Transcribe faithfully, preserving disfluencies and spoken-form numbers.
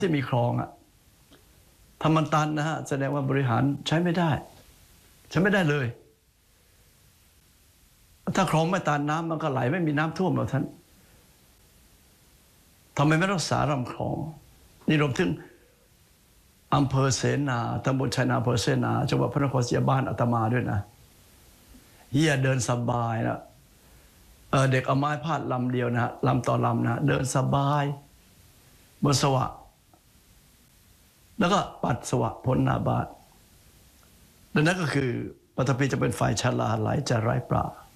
ที่มีคลองอะถ้ามันตันนะฮะแสดงว่าบริหารใช้ไม่ได้ใช้ไม่ได้เลยถ้าคลองไม่ตันน้ำมันก็ไหลไม่มีน้ำท่วมหรอกท่านทำไมไม่รักษาลำคลองนี่รวมถึงอำเภอเสนาตำบลชัยนาอำเภอเสนาจังหวัดพระนครศรีอยุธยาบ้านอาตมาด้วยนะเฮียเดินสบายนะเเด็กเอาไม้พาดลำเดียวนะลำต่อลำนะเดินสบายบนสวะแล้วก็ปัดสวะพ้นหน้าบ้านดังนั้นก็คือปฐพีจะเป็นฝ่ายชลาไหลจะไร้ปรา